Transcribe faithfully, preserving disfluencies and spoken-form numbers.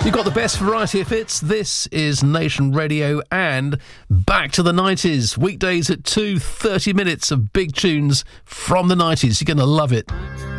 You've got the best variety of hits. This is Nation Radio and back to the nineties. Weekdays at two, thirty minutes of big tunes from the nineties. You're going to love it.